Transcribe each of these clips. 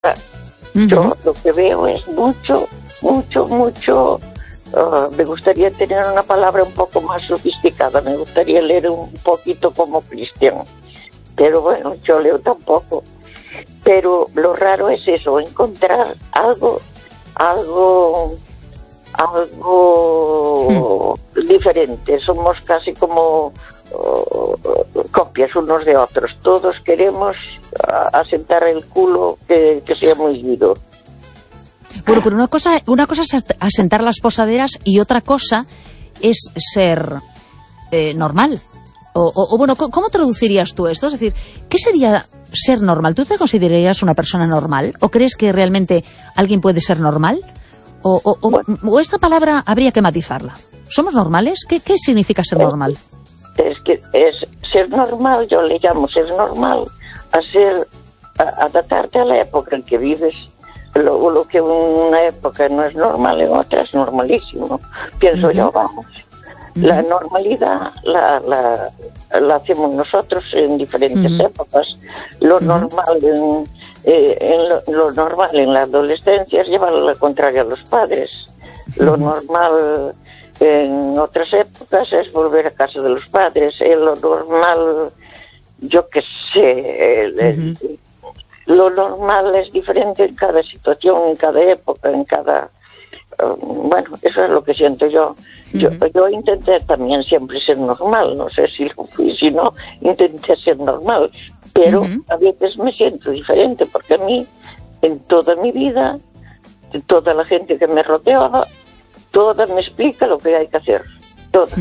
Yo lo que veo es mucho, me gustaría tener una palabra un poco más sofisticada, me gustaría leer un poquito como cristiano, pero bueno, yo leo tampoco. Pero lo raro es eso, encontrar algo diferente. Somos casi como copias unos de otros. Todos queremos asentar el culo que sea muy duro. Bueno, pero una cosa es asentar las posaderas y otra cosa es ser normal. O bueno, ¿cómo traducirías tú esto? Es decir, ¿qué sería ser normal? ¿Tú te considerarías una persona normal? ¿O crees que realmente alguien puede ser normal? ¿O esta palabra habría que matizarla? ¿Somos normales? ¿Qué significa ser normal? Es que es ser normal, yo le llamo ser normal, adaptarte a la época en que vives. Lo que en una época no es normal, en otra es normalísimo. Pienso yo, vamos. La normalidad la hacemos nosotros en diferentes épocas. Lo normal lo normal en la adolescencia es llevar la contraria a los padres. Lo normal en otras épocas es volver a casa de los padres. Lo normal, yo qué sé, lo normal es diferente en cada situación, en cada época, en cada... bueno, eso es lo que siento yo. Yo intenté también siempre ser normal, no sé si lo fui, si no, intenté ser normal, pero a veces me siento diferente, porque a mí, en toda mi vida, toda la gente que me rodeaba, toda me explica lo que hay que hacer, toda.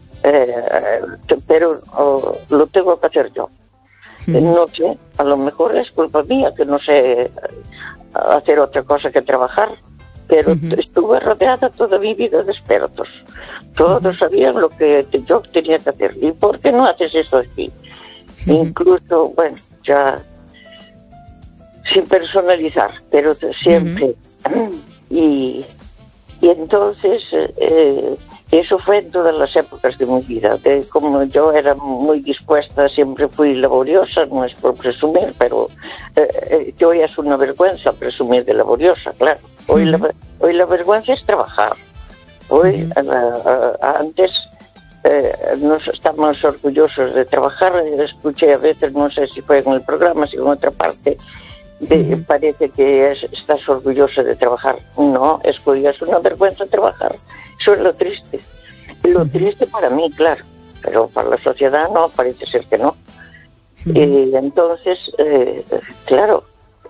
Pero lo tengo que hacer yo. No sé, a lo mejor es culpa mía que no sé hacer otra cosa que trabajar, pero estuve rodeada toda mi vida de expertos. Todos sabían lo que yo tenía que hacer. ¿Y por qué no haces eso aquí? Incluso, bueno, ya sin personalizar, pero siempre. Y entonces eso fue en todas las épocas de mi vida. Como yo era muy dispuesta, siempre fui laboriosa, no es por presumir, pero que hoy es una vergüenza presumir de laboriosa, claro. Hoy la vergüenza es trabajar. Hoy, antes nos estamos orgullosos de trabajar. Escuché a veces, no sé si fue en el programa, si en otra parte, parece que estás orgulloso de trabajar. No, es una vergüenza trabajar. Eso es lo triste. Lo triste para mí, claro, pero para la sociedad no, parece ser que no. Entonces, claro,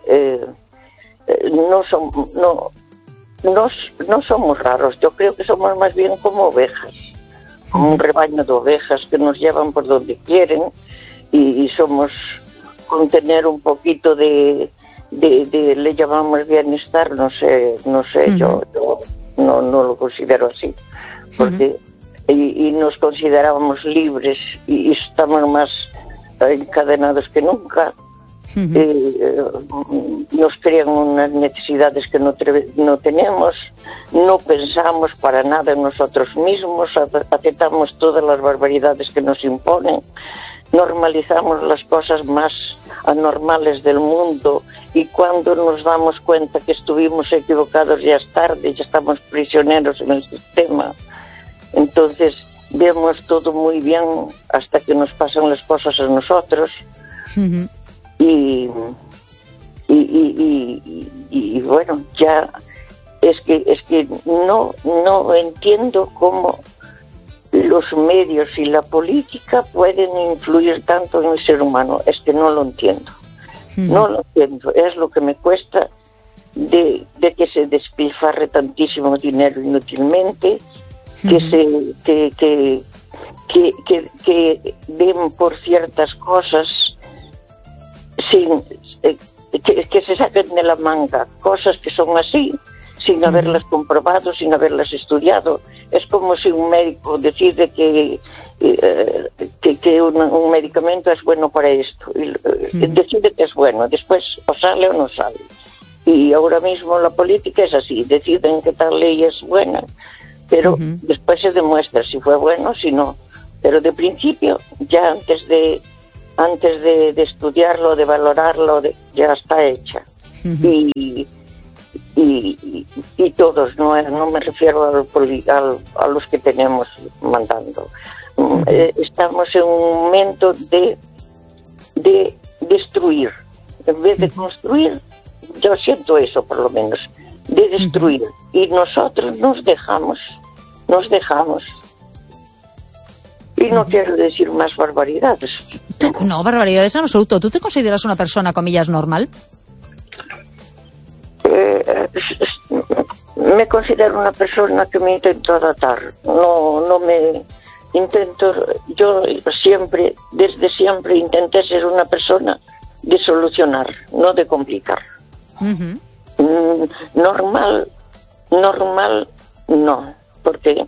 no somos raros. Yo creo que somos más bien como ovejas, como un rebaño de ovejas que nos llevan por donde quieren, y somos, con tener un poquito de le llamamos bienestar, no sé, yo no lo considero así, porque y nos considerábamos libres y estamos más encadenados que nunca. Nos crean unas necesidades que no tenemos, no pensamos para nada en nosotros mismos, aceptamos todas las barbaridades que nos imponen, normalizamos las cosas más anormales del mundo, y cuando nos damos cuenta que estuvimos equivocados ya es tarde, ya estamos prisioneros en el sistema. Entonces vemos todo muy bien hasta que nos pasan las cosas a nosotros. Y bueno, ya es que no entiendo cómo los medios y la política pueden influir tanto en el ser humano. Es que no lo entiendo. No lo entiendo. Es lo que me cuesta de que se despilfarre tantísimo dinero inútilmente, que den por ciertas cosas que se saquen de la manga cosas que son así, sin haberlas comprobado, sin haberlas estudiado. Es como si un médico decide que un medicamento es bueno para esto, y decide que es bueno, después o sale o no sale. Y ahora mismo la política es así, deciden que tal ley es buena, pero después se demuestra si fue bueno, si no. Pero de principio, ya antes de estudiarlo, de valorarlo, ya está hecha. y todos, no me refiero a los que tenemos mandando. Estamos en un momento de destruir, en vez de construir. Yo siento eso, por lo menos, de destruir. Y nosotros nos dejamos. Y no quiero decir más barbaridades. No, barbaridades en absoluto. ¿Tú te consideras una persona, comillas, normal? Me considero una persona que me intento adaptar. No me intento. Yo siempre, desde siempre, intenté ser una persona de solucionar, no de complicar. Normal, no, porque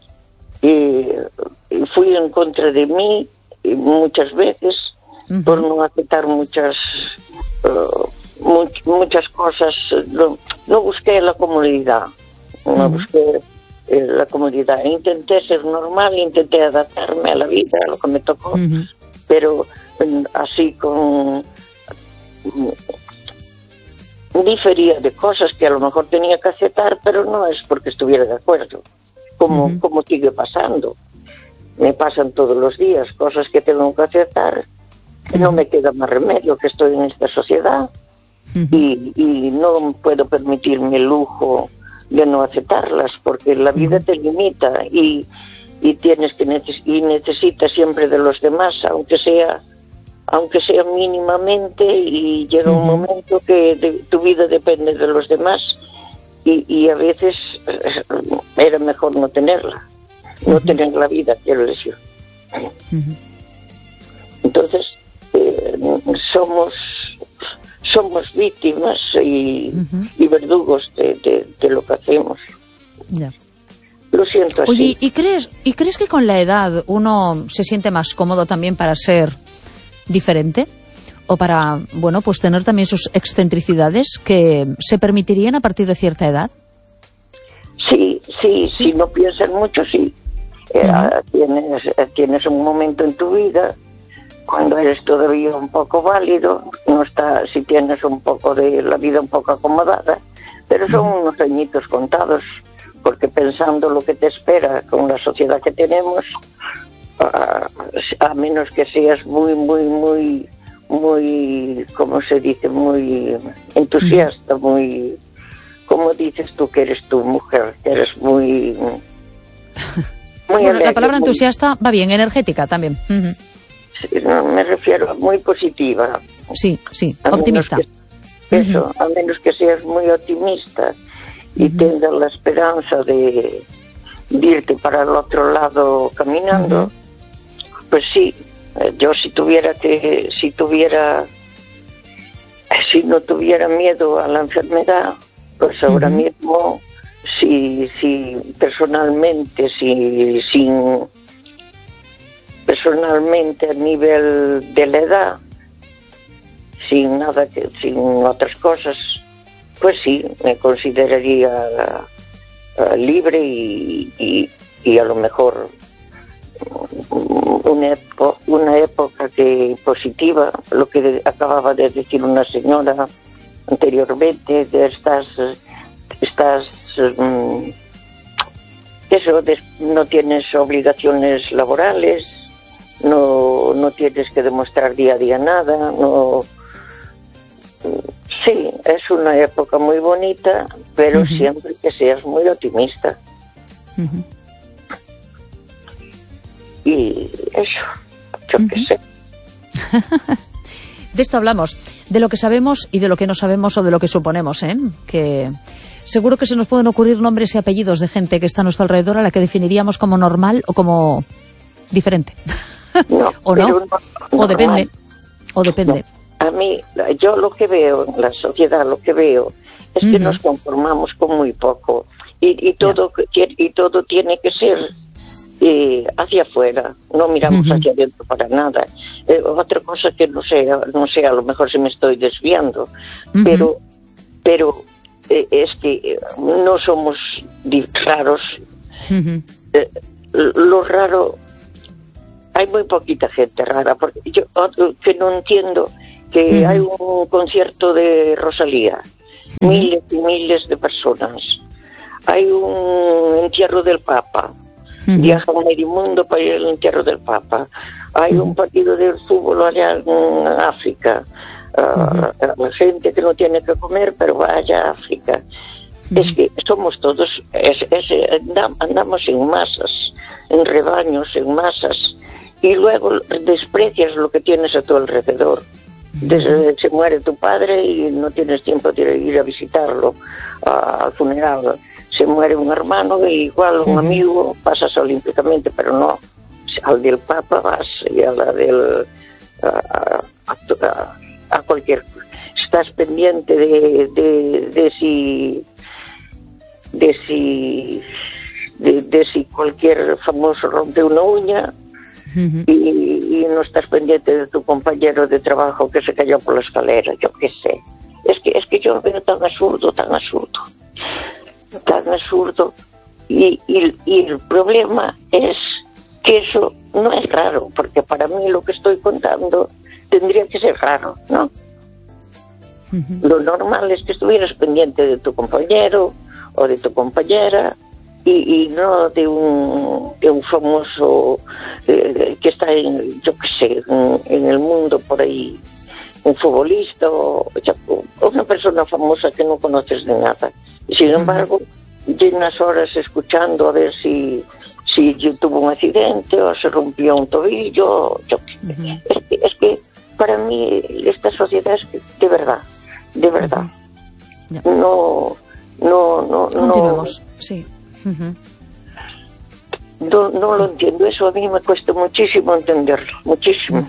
fui en contra de mí muchas veces por no aceptar muchas cosas. No busqué la comodidad, la comodidad. Intenté ser normal, intenté adaptarme a la vida, a lo que me tocó, pero así difería de cosas que a lo mejor tenía que aceptar, pero no es porque estuviera de acuerdo, como sigue pasando. Me pasan todos los días cosas que tengo que aceptar, que no me queda más remedio, que estoy en esta sociedad y no puedo permitirme el lujo de no aceptarlas, porque la vida te limita y tienes que necesitas siempre de los demás, aunque sea mínimamente, y llega un momento que tu vida depende de los demás y a veces era mejor no tenerla, no tener la vida, quiero decir. Entonces somos víctimas y verdugos de lo que hacemos. Ya. Lo siento así. Oye, ¿y crees que con la edad uno se siente más cómodo también para ser diferente? O para, bueno, pues tener también sus excentricidades que se permitirían a partir de cierta edad. Sí. Si no piensas mucho, sí. Tienes un momento en tu vida cuando eres todavía un poco válido, si tienes un poco de la vida un poco acomodada, pero son unos añitos contados, porque pensando lo que te espera con la sociedad que tenemos, a menos que seas muy, ¿cómo se dice? Muy entusiasta, muy, ¿cómo dices tú que eres tu mujer? Que eres muy bueno, alegre, la palabra entusiasta va bien, energética también. No, me refiero a muy positiva. Sí, optimista. A menos que seas muy optimista y tengas la esperanza de irte para el otro lado caminando, pues sí, yo si no tuviera miedo a la enfermedad, pues ahora mismo, si personalmente a nivel de la edad, sin otras cosas, pues sí, me consideraría libre y a lo mejor una época positiva, lo que acababa de decir una señora anteriormente, de estas no tienes obligaciones laborales, no tienes que demostrar día a día nada, sí, es una época muy bonita, pero siempre que seas muy optimista. Y eso, yo qué sé. De esto hablamos, de lo que sabemos y de lo que no sabemos o de lo que suponemos, que seguro que se nos pueden ocurrir nombres y apellidos de gente que está a nuestro alrededor a la que definiríamos como normal o como diferente. No, o no, o depende. No. A mí, yo lo que veo en la sociedad, es que nos conformamos con muy poco y todo tiene que ser hacia afuera, no miramos hacia adentro para nada. Otra cosa que no sé, a lo mejor se me estoy desviando, pero es que no somos raros. Lo raro, hay muy poquita gente rara, porque yo que no entiendo que hay un concierto de Rosalía, miles y miles de personas. Hay un entierro del Papa, viaja a medio mundo para ir al entierro del Papa. Hay un partido de fútbol allá en África. La gente que no tiene que comer, pero vaya a África. Es que somos todos, andamos en masas, en rebaños, en masas, y luego desprecias lo que tienes a tu alrededor. Se muere tu padre y no tienes tiempo de ir a visitarlo al funeral. Se muere un hermano y igual un amigo pasas olímpicamente, pero no al del Papa vas y a la del a cualquier. Estás pendiente de si cualquier famoso rompe una uña. Y no estás pendiente de tu compañero de trabajo que se cayó por la escalera, yo qué sé. Es que yo lo veo tan absurdo, y el problema es que eso no es raro, porque para mí lo que estoy contando tendría que ser raro, ¿no? Lo normal es que estuvieras pendiente de tu compañero o de tu compañera, y no de un famoso que está en, yo qué sé, en el mundo por ahí, un futbolista o una persona famosa que no conoces de nada. Y sin embargo, llenas horas escuchando a ver si tuvo un accidente o se rompió un tobillo. Es que para mí esta sociedad es que, de verdad, no. Continuemos, sí. No lo entiendo, eso a mí me cuesta muchísimo entenderlo, muchísimo.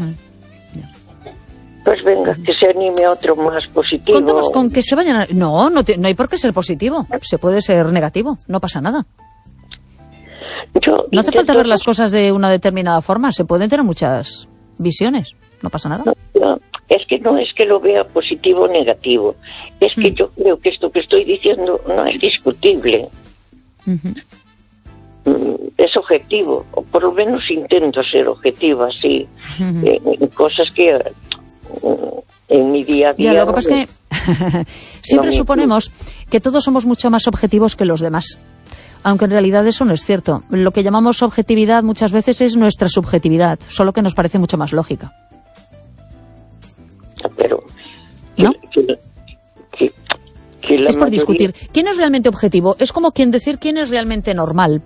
Pues venga, que se anime a otro más positivo. Contamos con que se vayan No hay por qué ser positivo, se puede ser negativo, no pasa nada. No hace falta ver las cosas de una determinada forma, se pueden tener muchas visiones, no pasa nada. Es que no es que lo vea positivo o negativo, es que yo creo que esto que estoy diciendo no es discutible. Es objetivo, o por lo menos intento ser objetiva, así, en cosas que en mi día a día... Ya, lo que pasa es que siempre suponemos que todos somos mucho más objetivos que los demás, aunque en realidad eso no es cierto. Lo que llamamos objetividad muchas veces es nuestra subjetividad, solo que nos parece mucho más lógica. Pero... ¿No? Es por discutir. ¿Quién es realmente objetivo? Es como quien decir quién es realmente normal.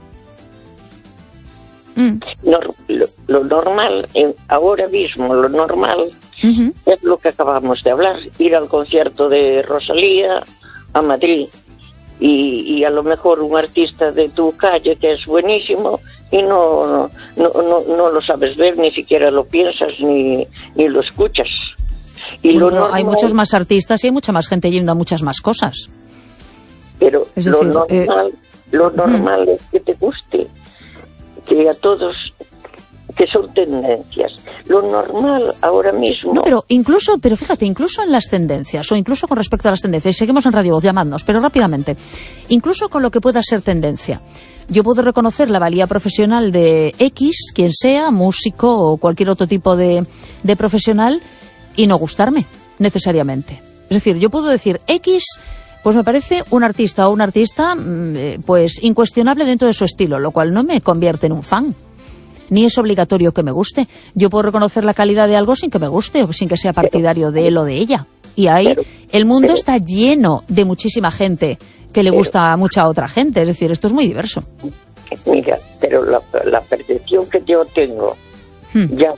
Lo normal, ahora mismo, lo normal es lo que acabamos de hablar. Ir al concierto de Rosalía a Madrid y a lo mejor un artista de tu calle que es buenísimo y no lo sabes ver, ni siquiera lo piensas ni lo escuchas. Y bueno, normal, hay muchos más artistas y hay mucha más gente yendo a muchas más cosas. Pero es decir, lo normal es que te guste, que a todos, que son tendencias. Lo normal ahora mismo... No, pero fíjate, incluso en las tendencias, o incluso con respecto a las tendencias, seguimos en Radio Voz, llamadnos, pero rápidamente, incluso con lo que pueda ser tendencia, yo puedo reconocer la valía profesional de X, quien sea, músico o cualquier otro tipo de profesional, y no gustarme, necesariamente. Es decir, yo puedo decir X, pues me parece un artista o una artista pues incuestionable dentro de su estilo, lo cual no me convierte en un fan. Ni es obligatorio que me guste. Yo puedo reconocer la calidad de algo sin que me guste o sin que sea partidario de él o de ella. Y ahí el mundo está lleno de muchísima gente que le gusta a mucha otra gente. Es decir, esto es muy diverso. Mira, pero la percepción que yo tengo, ya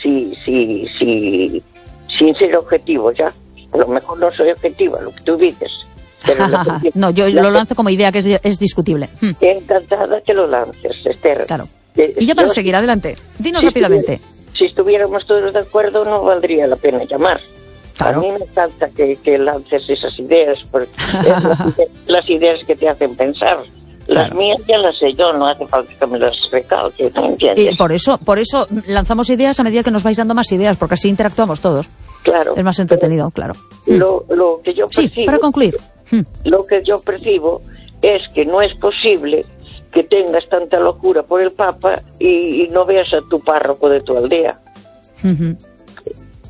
sin ser objetivo, ya, a lo mejor no soy objetiva, lo que tú dices. Pero no, yo lo lanzo como idea que es discutible. Encantada que lo lances, Esther. Claro. Y ya para seguir, adelante. Dinos rápidamente. Si estuviéramos todos de acuerdo, no valdría la pena llamar. Claro. A mí me encanta que lances esas ideas, porque las ideas que te hacen pensar. Las mías ya las sé yo, no hace falta que me las recalque, ¿no entiendes? Y por eso lanzamos ideas a medida que nos vais dando más ideas, porque así interactuamos todos. Claro. Es más entretenido, claro. Lo que yo percibo... Sí, para concluir. Lo que yo percibo es que no es posible que tengas tanta locura por el Papa y no veas a tu párroco de tu aldea.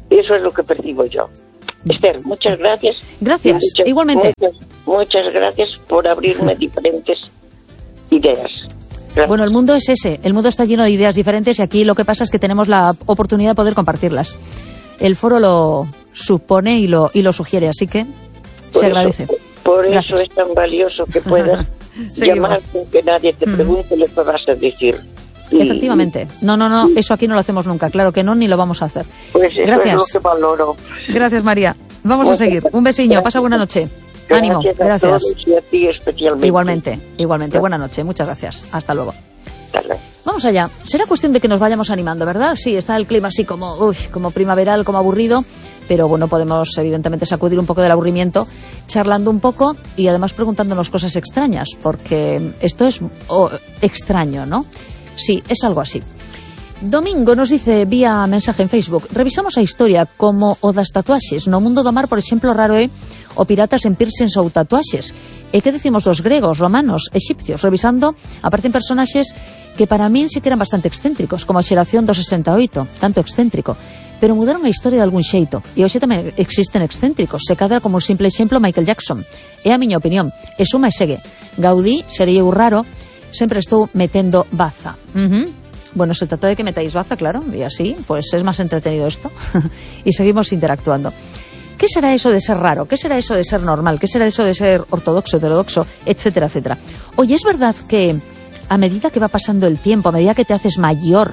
Eso es lo que percibo yo. Esther, muchas gracias. Gracias, igualmente. Muchas gracias por abrirme diferentes ideas. Gracias. Bueno, el mundo es ese, el mundo está lleno de ideas diferentes y aquí lo que pasa es que tenemos la oportunidad de poder compartirlas. El foro lo supone y lo sugiere, así que se agradece. Por eso es tan valioso que puedas llamar sin que nadie te pregunte lo que vas a decir. Efectivamente. No, eso aquí no lo hacemos nunca, claro que no, ni lo vamos a hacer. Pues eso gracias. Es lo que valoro. Gracias, María. Vamos a seguir. Un besiño, pasa buena noche. Ánimo, gracias. A todos y a ti especialmente. Igualmente. Buena noche, muchas gracias. Hasta luego. Vamos allá. Será cuestión de que nos vayamos animando, ¿verdad? Sí, está el clima así como primaveral, como aburrido, pero bueno, podemos evidentemente sacudir un poco del aburrimiento, charlando un poco y además preguntándonos cosas extrañas, porque esto es extraño, ¿no? Sí, es algo así. Domingo nos dice vía mensaje en Facebook: revisamos a historia como o das tatuaxes no mundo do mar, por exemplo, raro é o piratas en piercings ou tatuaxes. E que decimos dos gregos, romanos, exipcios? Revisando, aparecen personaxes que para min sí que eran bastante excéntricos, como a xeración do 68, tanto excéntrico, pero mudaron a historia de algún xeito. E hoxe tamén existen excéntricos, se cadra como un simple exemplo Michael Jackson. É a miña opinión, e suma e segue. Gaudí, sería eu raro, sempre estou metendo baza. Bueno, se trata de que metáis baza, claro, y así pues es más entretenido esto. Y seguimos interactuando. ¿Qué será eso de ser raro? ¿Qué será eso de ser normal? ¿Qué será eso de ser ortodoxo, heterodoxo, etcétera, etcétera? Oye, ¿es verdad que a medida que va pasando el tiempo, a medida que te haces mayor,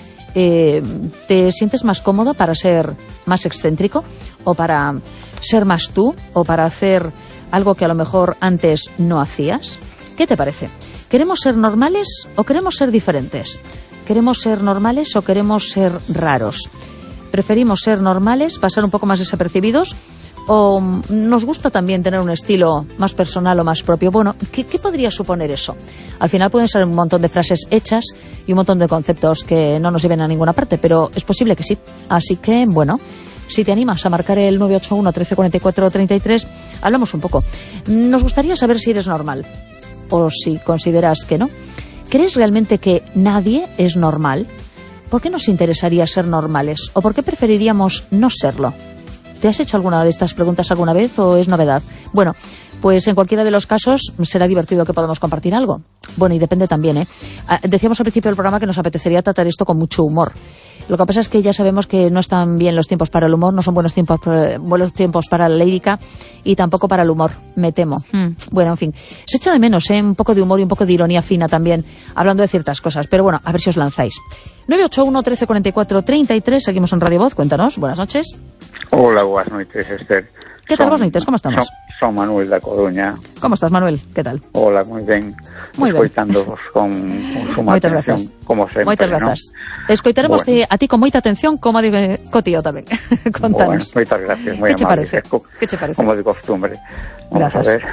te sientes más cómodo para ser más excéntrico? ¿O para ser más tú? ¿O para hacer algo que a lo mejor antes no hacías? ¿Qué te parece? ¿Queremos ser normales o queremos ser diferentes? ¿Queremos ser normales o queremos ser raros? ¿Preferimos ser normales, pasar un poco más desapercibidos? ¿O nos gusta también tener un estilo más personal o más propio? Bueno, ¿qué podría suponer eso? Al final pueden ser un montón de frases hechas y un montón de conceptos que no nos lleven a ninguna parte, pero es posible que sí. Así que, bueno, si te animas a marcar el 981 1344 33, hablamos un poco. Nos gustaría saber si eres normal o si consideras que no. ¿Crees realmente que nadie es normal? ¿Por qué nos interesaría ser normales? ¿O por qué preferiríamos no serlo? ¿Te has hecho alguna de estas preguntas alguna vez o es novedad? Bueno, pues en cualquiera de los casos será divertido que podamos compartir algo. Bueno, y depende también, ¿eh? Decíamos al principio del programa que nos apetecería tratar esto con mucho humor. Lo que pasa es que ya sabemos que no están bien los tiempos para el humor, no son buenos tiempos para la lírica y tampoco para el humor, me temo. Bueno, en fin, se echa de menos, un poco de humor y un poco de ironía fina también, hablando de ciertas cosas. Pero bueno, a ver si os lanzáis. 981 1344 33, seguimos en Radio Voz, cuéntanos, buenas noches. Hola, buenas noches, Esther. ¿Qué tal, buenas noches? ¿Cómo estamos? Son Manuel da Coruña. ¿Cómo estás, Manuel? ¿Qué tal? Hola, moi ben. Moi ben. Escoitándoos con suma atención, como sempre. Moitas grazas. Escoitaremos a ti con moita atención, como digo, co tío tamén. Contanos. Bueno, moitas gracias, moi amable. Que che parece? Como de costumbre. Vamos a ver.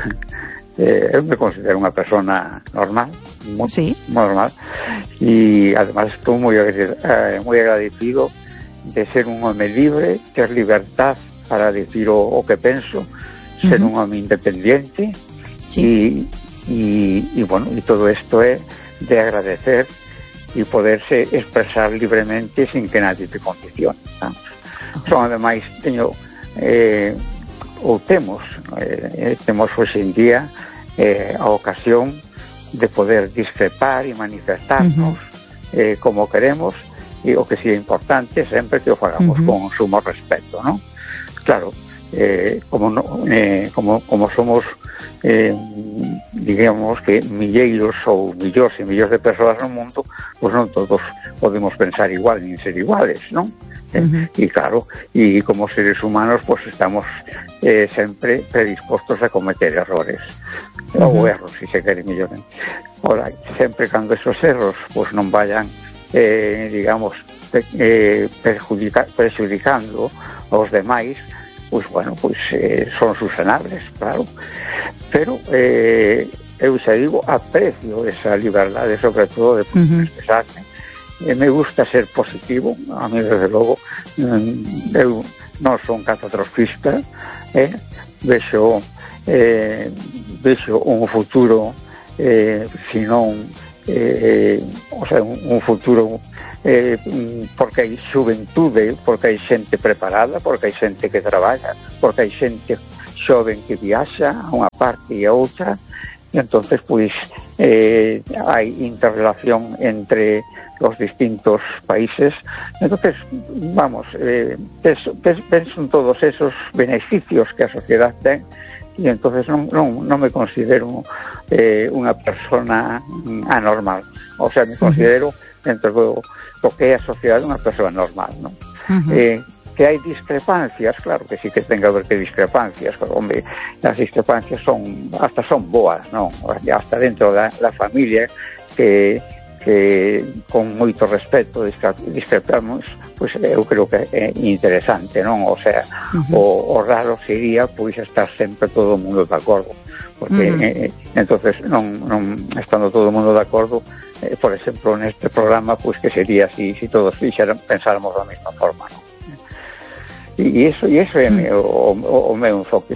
Eu me considero unha persona normal, moi normal, e además estou moi agradecido de ser un home libre, ter libertad para decir o que penso, ser un home independiente, y bueno, y todo esto é de agradecer e poderse expresar libremente sin que nadie te condicione. Son, ademais, temos hoxe en día a ocasión de poder discrepar e manifestarnos como queremos, e o que sí é importante sempre que o fagamos con sumo respeto, ¿no? Claro, como somos digamos que milleiros ou millóns e millóns de persoas no mundo, pues non todos podemos pensar igual nin ser iguales, ¿no? Y claro, y como seres humanos pues estamos sempre predispostos a cometer errores ou erros, si se quere mellor. Ahora, sempre cando esos erros pues non vayan digamos perjudicando aos demais, pues bueno, pues son susanables, claro, pero eu xa digo, aprecio esa liberdade, sobre todo de expresarme. Me gusta ser positivo, a mí desde logo eu non son catastrofista, vexo un futuro, se non o sea, un futuro porque hai xuventude, porque hai xente preparada, porque hai xente que traballa, porque hai xente xoven que viaxa a unha parte e a outra, e entonces pois hai interrelación entre los distintos países. Entonces, vamos, penso en todos esos beneficios que a sociedade ten, e entonces non me considero unha persona anormal. O sea, me considero dentro do que é a sociedade unha persona normal, non? Que hai discrepancias, claro que sí que ten que haber que discrepancias, pero, hombre, as discrepancias son boas, non? Hasta dentro da familia que con moito respeto discrepamos, pois eu creo que é interesante, non? O sea, o raro sería pois estar sempre todo o mundo de acordo, porque entonces non estando todo o mundo de acordo, por exemplo, neste programa, pois que sería si todos pensáramos da mesma forma, non? E iso é o meu enfoque.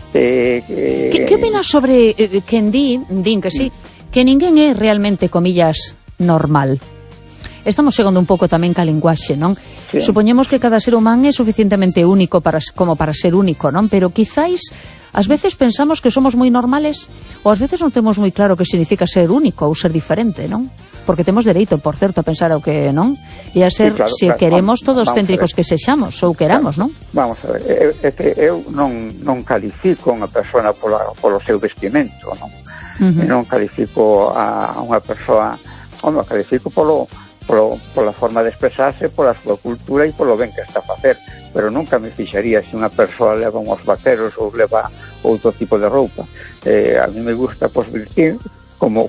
Que opinas sobre quen din que sí, que ninguén é realmente, comillas, normal? Estamos chegando un pouco tamén ca linguaxe, non? Sí. Supoñemos que cada ser humano é suficientemente único como para ser único, non? Pero quizáis ás veces pensamos que somos moi normales, ou ás veces non temos moi claro que significa ser único ou ser diferente, non? Porque temos dereito, por certo, a pensar o que non, e a ser, sí, claro, queremos todos céntricos que sexamos ou queramos, non? Vamos a ver, eu non califico unha persona polo seu vestimento, non? Non califico a unha persoa, califico pola forma de expresarse, pola súa cultura e polo ben que está a facer, pero nunca me fixaría se unha persoa leva uns vaqueros ou leva outro tipo de roupa. A mí me gusta vestir como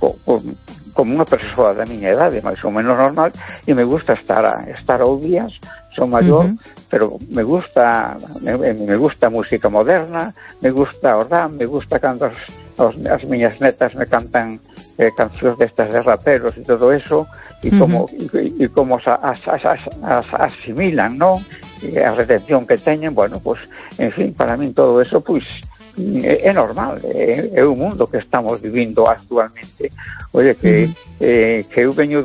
unha persoa da miña idade, máis ou menos normal, e me gusta estar ao días, son maior, pero me gusta a música moderna, me gusta o rap, me gusta cando as miñas netas me cantan cancións destas de raperos e todo eso, e como as asimilan, non? E a retención que teñen, bueno, pues, en fin, para min todo eso, pues, é normal, é o mundo que estamos vivindo actualmente. Oye, que eu veño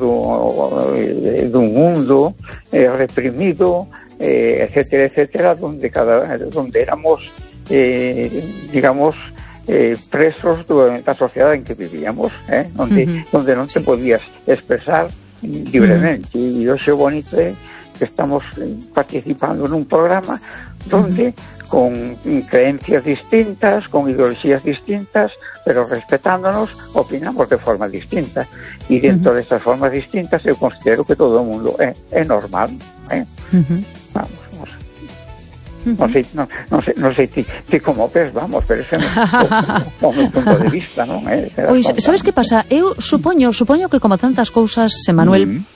dun mundo reprimido, etcétera, donde éramos, digamos, presos da sociedade en que vivíamos, donde non te podías expresar libremente. E hoxe o bonito é que estamos participando nun programa donde con creencias distintas, con ideologías distintas, pero respetándonos, opinamos de forma distinta. E dentro destas formas distintas eu considero que todo o mundo é normal. Vamos. Non sei ti como ves, vamos, pero ese é o meu punto de vista, non? Pois, sabes que pasa? Eu supoño que como tantas cousas, Manuel,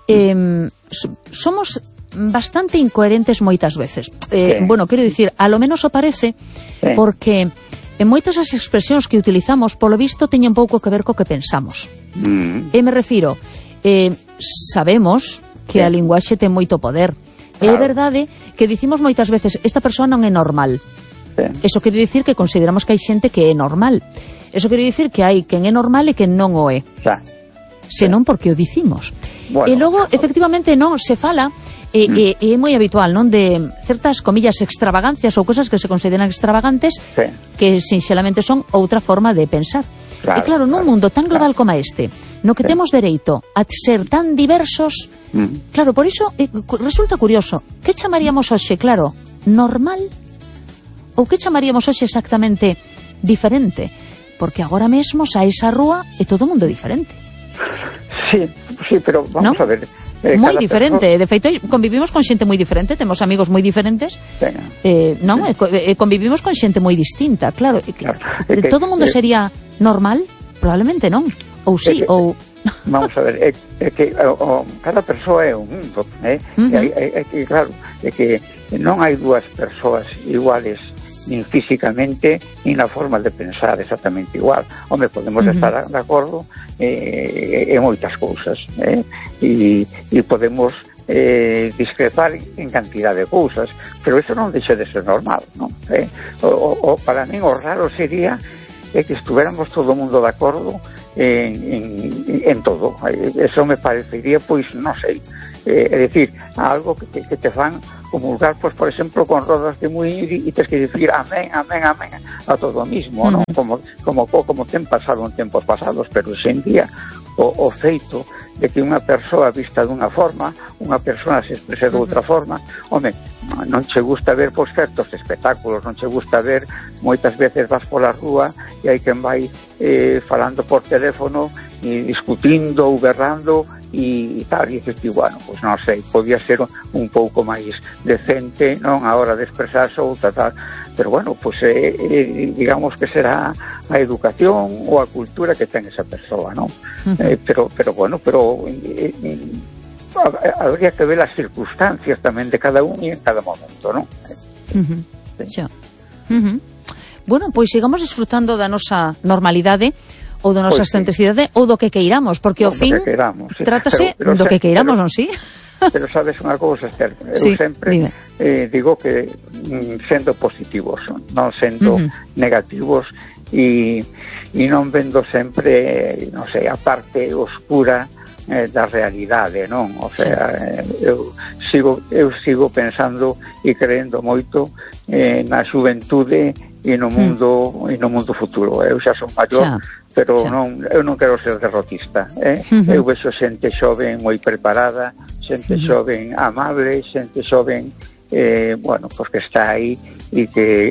somos bastante incoherentes moitas veces. Bueno, quero dicir, a lo menos o parece, porque en moitas as expresións que utilizamos, polo visto, teñen pouco que ver co que pensamos. E me refiro, sabemos que a linguaxe ten moito poder. Claro. É verdade que dicimos moitas veces esta persoa non é normal. Eso quere dicir que consideramos que hai xente que é normal. Eso quere dicir que hai quen é normal e quen non o é. Senón porque o dicimos. Bueno, e logo, efectivamente, non se fala, e é moi habitual, non, de certas, comillas, extravagancias ou cosas que se consideran extravagantes, que sinxelamente son outra forma de pensar. E claro, nun mundo tan global como este, no que temos dereito a ser tan diversos, claro, por iso resulta curioso, que chamaríamos hoxe, claro, normal? Ou que chamaríamos hoxe exactamente diferente? Porque agora mesmo saes á rúa e todo o mundo é diferente. Sí, pero vamos a ver. Moi diferente, de feito convivimos con xente moi diferente, temos amigos moi diferentes, non? Convivimos con xente moi distinta, claro. Todo o mundo sería normal? Probablemente non. Ou sí, ou... Vamos a ver, é que cada persoa é un mundo, claro, é que non hai dúas persoas iguales nin físicamente, nin na forma de pensar exactamente igual. Home, podemos estar de acordo en moitas cousas, e podemos discrepar en cantidad de cousas, pero iso non deixa de ser normal, non? Para min o raro sería que estuéramos todo o mundo de acordo en todo. Eso me parecería, pois, non sei, é dicir, algo que te fan comulgar, pois, por exemplo, con rodas de muíño e tens que dicir amén, amén, amén a todo o mismo, non? Como ten pasado en tempos pasados, pero hoxe en día o feito de que unha persoa vista dunha forma, unha persoa se exprese de outra forma, home, non che gusta ver pois certos espectáculos, non che gusta ver, moitas veces vas pola rúa e hai quen vai falando por teléfono e discutindo ou berrando e tal, e dices, bueno, pois non sei, podía ser un pouco máis decente, non, a hora de expresarse ou tal, pero bueno, pois digamos que será a educación ou a cultura que ten esa persoa, non? Pero bueno, habría que ver as circunstancias tamén de cada un e en cada momento, non? Sí. Bueno, pois sigamos disfrutando da nosa normalidade ou da nosa excentricidade ou do que queiramos, porque ao fin trátase do que queiramos, non si? Pero sabes unha cousa, Esther, eu sempre digo que sendo positivos, non sendo negativos e non vendo sempre, non sei, a parte oscura da realidade, non? O sea, eu sigo pensando e creendo moito na xuventude e no mundo futuro. Eu xa son maior, pero eu non quero ser derrotista, eu vexo xente xoven moi preparada, xente xoven amable, xente xoven bueno, pues que está aí e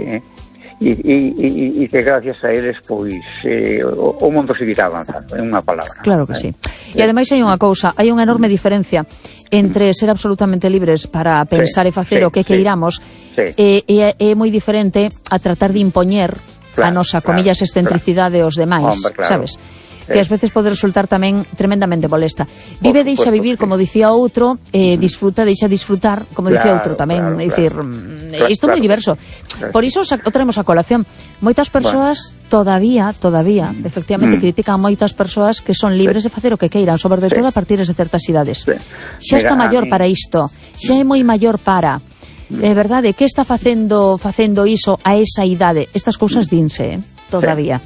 que gracias a eles pois o mundo seguirá avanzando, en unha palabra. Claro que sí. E ademais hai unha cousa, hai unha enorme diferencia entre ser absolutamente libres para pensar e facer o que queiramos é moi diferente a tratar de impoñer a nosa, comillas, excentricidade aos demais, sabes? Que ás veces pode resultar tamén tremendamente molesta. Vive, deixa vivir, como dicía outro, disfruta, deixa disfrutar, como dicía outro tamén, dicir, isto é moi diverso. Por iso o traemos a colación. Moitas persoas todavía, efectivamente, critican moitas persoas que son libres de facer o que queiran, sobre todo a partir de certas idades. Xa está maior para isto, xa é moi maior para... É verdade, que está facendo iso a esa idade? Estas cousas dinse, todavía.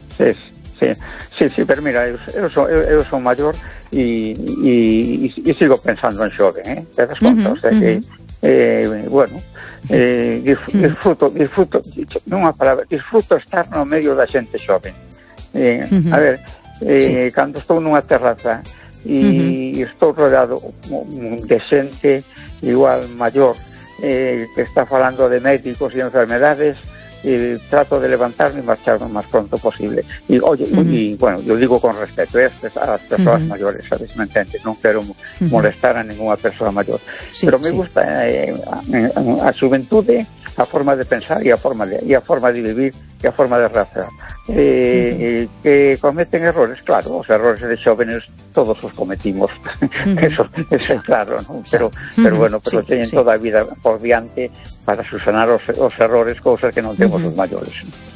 Sí, pero mira, eu son maior e sigo pensando en xove, te das conta, o sea que bueno, disfruto nunha palabra, disfruto estar no medio da xente xove. A ver, cando estou nunha terraza e estou rodeado de xente igual maior que está falando de médicos e enfermedades, trato de levantarme e marcharme o máis pronto posible. E, oye, bueno, yo digo con respeto a las persoas maiores, sabes, me entiendes? Non quero molestar a ninguna persoa maior. Pero me gusta a xuventude, a forma de pensar e a forma de vivir e a forma de reaccionar. Que cometen errores, claro, os errores de xóvenes todos os cometimos, eso é claro, ¿no? Pero bueno, teñen toda a vida por diante para subsanar os errores, cousas que non temos os maiores.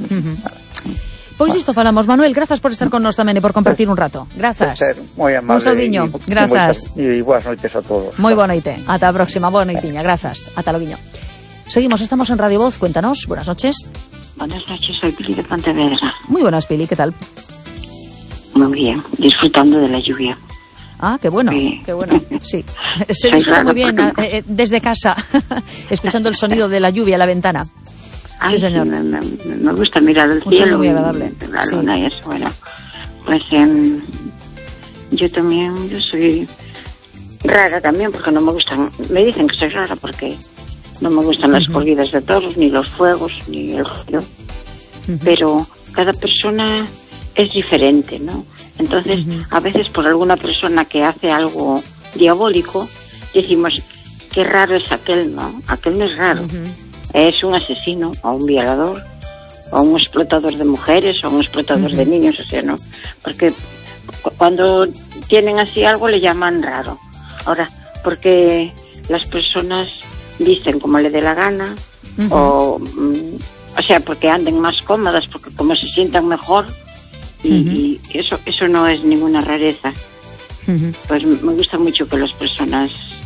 Pois isto falamos, Manuel, grazas por estar con nós tamén e por compartir un rato. Grazas. Moi amable. Un saudiño, grazas. E boas noites a todos. Moi boa noite. Ata a próxima, boa noitiña, grazas. Ata loguiño. Seguimos, estamos en Radio Voz, cuéntanos, buenas noches. Buenas noches, soy Pili de Pontevedra. Muy buenas, Pili, ¿qué tal? Muy bien, disfrutando de la lluvia. Ah, qué bueno, qué bueno, sí. Se disfruta muy bien desde casa, escuchando el sonido de la lluvia a la ventana. Ay, sí, señor. Sí, me gusta mirar el cielo. Sonido muy agradable. La luna y eso, bueno. Pues yo también, yo soy rara también, porque no me gustan, me dicen que soy rara porque no me gustan las corridas de toros, ni los fuegos, ni el ruido. Pero cada persona es diferente, ¿no? Entonces, a veces por alguna persona que hace algo diabólico, decimos, qué raro es aquel, ¿no? Aquel no es raro. Es un asesino, o un violador, o un explotador de mujeres, o un explotador de niños, o sea, ¿no? Porque cuando tienen así algo le llaman raro. Ahora, porque las personas visten como le dé la gana, o sea, porque anden más cómodas, porque como se sientan mejor, y eso no es ninguna rareza. Pues me gusta mucho que las personas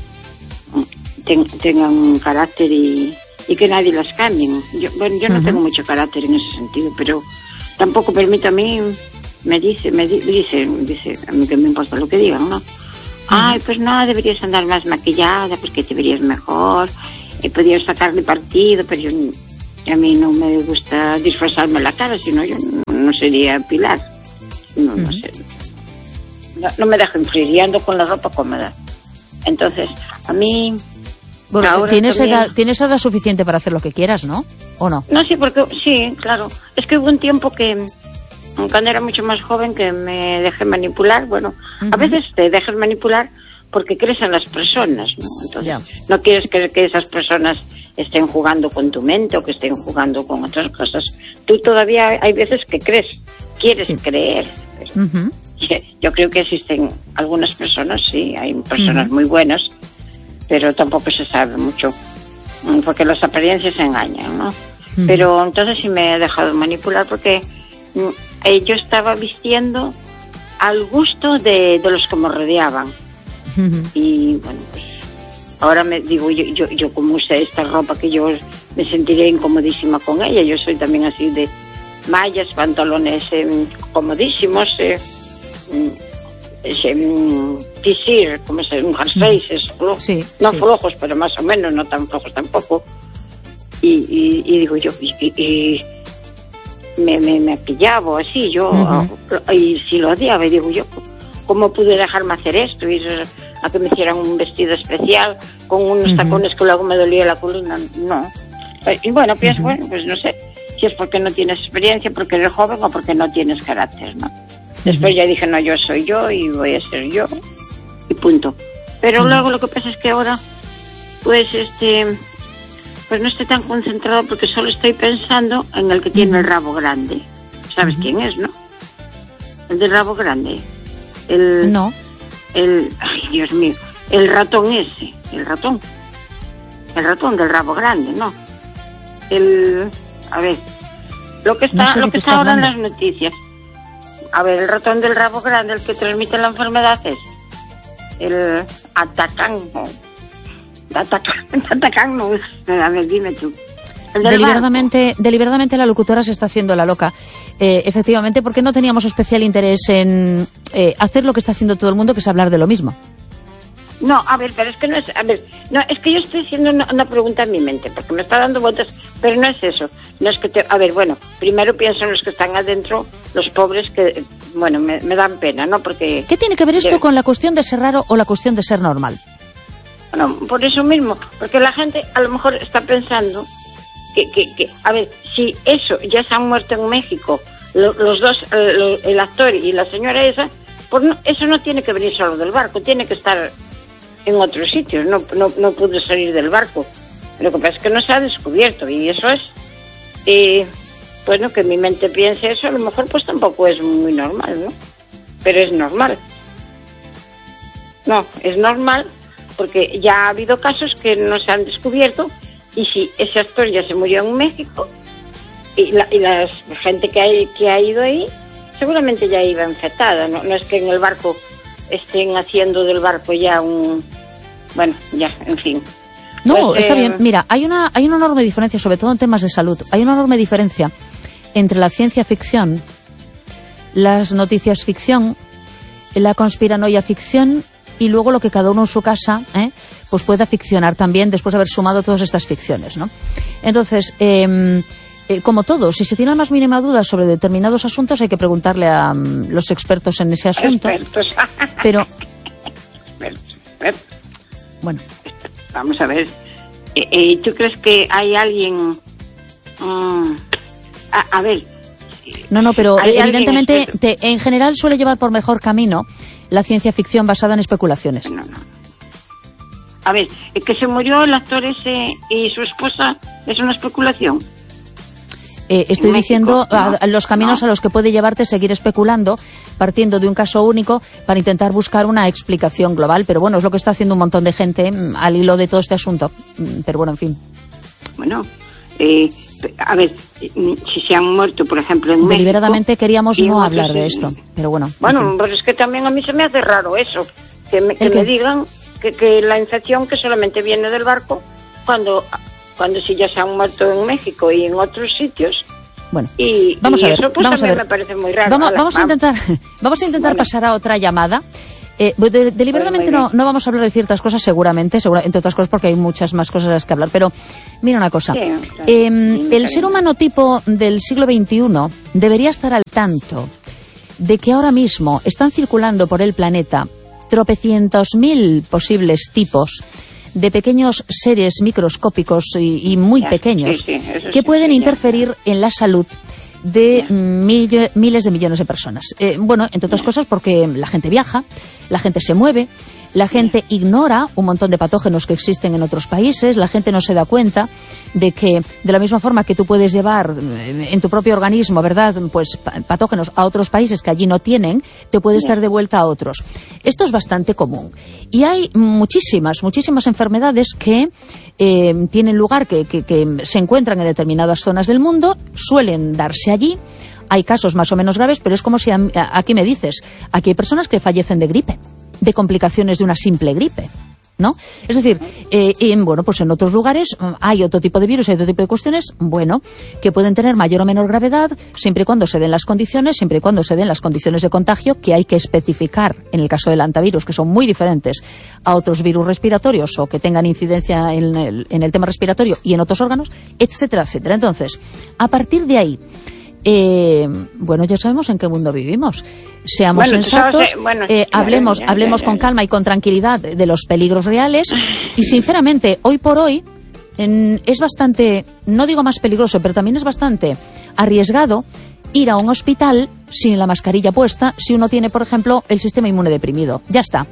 tengan un carácter y que nadie las cambie. Yo no tengo mucho carácter en ese sentido, pero tampoco permito a mí me dice, a mí que me importa lo que digan, ¿no? Ay, pues no, deberías andar más maquillada porque te verías mejor, podrías sacarle partido, pero a mí no me gusta disfrazarme la cara, si no yo no sería Pilar. No sé. No me dejo influir, y ando con la ropa cómoda. Entonces, a mí... Bueno, tienes edad suficiente para hacer lo que quieras, ¿no? ¿O no? No, sí, claro. Es que hubo un tiempo que, cuando era mucho más joven, que me dejé manipular. Bueno, a veces te dejas manipular porque crees en las personas, ¿no? Entonces, no quieres que esas personas estén jugando con tu mente o que estén jugando con otras cosas. Tú todavía hay veces que quieres creer. Yo creo que existen algunas personas, sí, hay personas muy buenas, pero tampoco se sabe mucho, porque las apariencias engañan, ¿no? Pero entonces sí me he dejado manipular porque yo estaba vistiendo al gusto de los que me rodeaban. Y bueno, pues ahora me digo, yo como usé esta ropa, que yo me sentiría incomodísima con ella. Yo soy también así de mallas, pantalones comodísimos, tisir, como se un jerseys flojos, pero más o menos, no tan flojos tampoco. Y digo yo, me maquillaba así, y si lo odiaba, y digo yo, ¿cómo pude dejarme hacer esto? Ir a que me hicieran un vestido especial con unos tacones que luego me dolía la columna. No. Y bueno, pienso, bueno, pues no sé si es porque no tienes experiencia, porque eres joven o porque no tienes carácter, ¿no? Después ya dije, no, yo soy yo y voy a ser yo y punto. Pero luego lo que pasa es que ahora, pues pues no estoy tan concentrado porque solo estoy pensando en el que tiene el rabo grande. ¿Sabes quién es, no? El del rabo grande. No. Ay, Dios mío, el ratón ese, el ratón del rabo grande, ¿no? A ver, lo que está ahora en las noticias. A ver, el ratón del rabo grande, el que transmite la enfermedad es el Atacán. Atacán no, a ver, dime tú. Deliberadamente la locutora se está haciendo la loca. Efectivamente, porque no teníamos especial interés en hacer lo que está haciendo todo el mundo, que es hablar de lo mismo. No, a ver, pero es que no es... A ver, no, es que yo estoy haciendo una pregunta en mi mente, porque me está dando vueltas, pero no es eso. No es que a ver, bueno, primero pienso en los que están adentro, los pobres que, bueno, me dan pena, ¿no? Porque... ¿Qué tiene que ver esto con la cuestión de ser raro o la cuestión de ser normal? Bueno, por eso mismo, porque la gente a lo mejor está pensando que a ver, si eso ya se han muerto en México, los dos, el actor y la señora esa, pues no, eso no tiene que venir solo del barco, tiene que estar en otros sitios, no pudo salir del barco. Lo que pasa es que no se ha descubierto, y eso es, bueno, que mi mente piense eso, a lo mejor pues tampoco es muy normal, ¿no? Pero es normal. No, es normal porque ya ha habido casos que no se han descubierto, y si ese actor ya se murió en México, y la gente que ha ido ahí, seguramente ya iba infectada, no es que en el barco estén haciendo del barco ya bueno, ya, en fin. No, pues, está bien. Mira, hay una enorme diferencia, sobre todo en temas de salud. Hay una enorme diferencia entre la ciencia ficción, las noticias ficción, la conspiranoia ficción y luego lo que cada uno en su casa pues pueda ficcionar también después de haber sumado todas estas ficciones, ¿no? Entonces, como todo, si se tiene la más mínima duda sobre determinados asuntos, hay que preguntarle a los expertos en ese asunto. Expertos. Pero... Expertos. Bueno. Vamos a ver. ¿Tú crees que hay alguien... a ver... No, pero evidentemente en general suele llevar por mejor camino la ciencia ficción basada en especulaciones. No. A ver, que se murió el actor ese y su esposa, ¿es una especulación? Estoy diciendo los caminos a los que puede llevarte seguir especulando, partiendo de un caso único para intentar buscar una explicación global. Pero bueno, es lo que está haciendo un montón de gente al hilo de todo este asunto. Pero bueno, en fin. Bueno, a ver, si se han muerto, por ejemplo, en deliberadamente México, queríamos no hablar de esto, pero bueno. Bueno, pues es que también a mí se me hace raro eso, que me digan que la infección que solamente viene del barco, cuando si ya se han muerto en México y en otros sitios, Bueno, vamos a ver. Eso, pues, vamos a ver. me parece muy raro. Vamos a intentar pasar a otra llamada. Deliberadamente no vamos a hablar de ciertas cosas, seguramente, entre otras cosas porque hay muchas más cosas de las que hablar, pero mira una cosa, el ser humano tipo del siglo XXI debería estar al tanto de que ahora mismo están circulando por el planeta tropecientos mil posibles tipos de pequeños seres microscópicos y muy pequeños que pueden interferir en la salud de miles de millones de personas. Bueno, entre otras cosas porque la gente viaja, la gente se mueve, la gente ignora un montón de patógenos que existen en otros países, la gente no se da cuenta de que de la misma forma que tú puedes llevar en tu propio organismo, ¿verdad?, pues patógenos a otros países que allí no tienen, te puedes dar de vuelta a otros. Esto es bastante común. Y hay muchísimas enfermedades que tienen lugar, que se encuentran en determinadas zonas del mundo, suelen darse allí. Hay casos más o menos graves, pero es como si aquí me dices, aquí hay personas que fallecen de gripe, de complicaciones de una simple gripe, ¿no? Es decir, bueno, pues en otros lugares hay otro tipo de virus, hay otro tipo de cuestiones, bueno, que pueden tener mayor o menor gravedad, siempre y cuando se den las condiciones, de contagio que hay que especificar en el caso del hantavirus, que son muy diferentes a otros virus respiratorios o que tengan incidencia en el tema respiratorio y en otros órganos, etcétera, etcétera. Entonces, a partir de ahí, bueno, ya sabemos en qué mundo vivimos. Seamos sensatos, hablemos con calma y con tranquilidad de los peligros reales. Y sinceramente, hoy por hoy es bastante, no digo más peligroso, pero también es bastante arriesgado ir a un hospital sin la mascarilla puesta si uno tiene, por ejemplo, el sistema inmune deprimido. Ya está.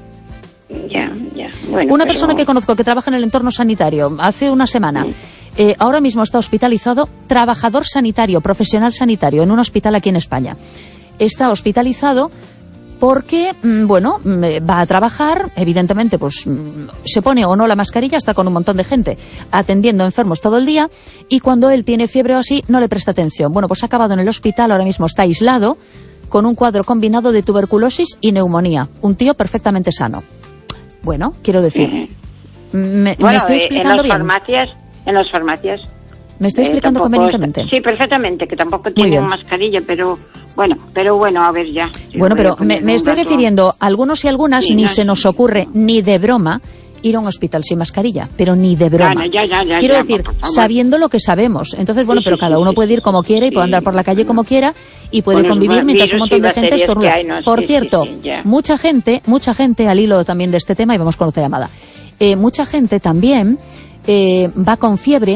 Una persona que conozco que trabaja en el entorno sanitario hace una semana. Ahora mismo está hospitalizado, trabajador sanitario, profesional sanitario, en un hospital aquí en España. Está hospitalizado porque, bueno, va a trabajar, evidentemente, pues se pone o no la mascarilla, está con un montón de gente atendiendo enfermos todo el día, y cuando él tiene fiebre o así, no le presta atención. Bueno, pues ha acabado en el hospital, ahora mismo está aislado, con un cuadro combinado de tuberculosis y neumonía. Un tío perfectamente sano. Bueno, quiero decir, me estoy explicando bien. En las farmacias. ¿Me estoy explicando convenientemente? Sí, perfectamente, que tampoco tienen mascarilla, pero bueno, a ver ya. Bueno, pero me estoy refiriendo a algunos y algunas, ni se nos ocurre ni de broma ir a un hospital sin mascarilla, pero ni de broma. Quiero decir, sabiendo lo que sabemos. Entonces, bueno, pero cada uno puede ir como quiera y puede andar por la calle como quiera y puede convivir mientras un montón de gente estornuda. Por cierto, mucha gente, al hilo también de este tema, y vamos con otra llamada, mucha gente también va con fiebre